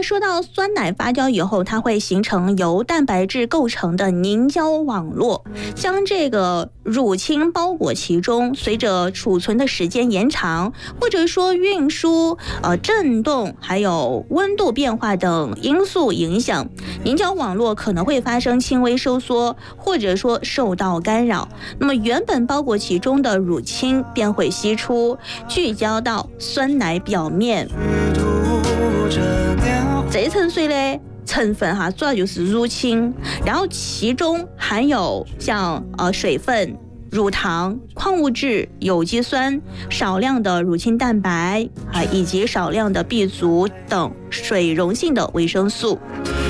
说到酸奶发酵以后，它会形成由蛋白质构成的凝胶网络，将这个乳清包裹其中。随着储存的时间延长，或者说运输、震动还有温度变化等因素影响，凝胶网络可能会发生轻微收缩，或者说受到干扰。那么原本包裹其中的乳清便会析出，聚焦到酸奶表面。这一层水呢，成分主要就是乳清，然后其中含有像水分、乳糖、矿物质、有机酸、少量的乳清蛋白以及少量的 B 族等水溶性的维生素。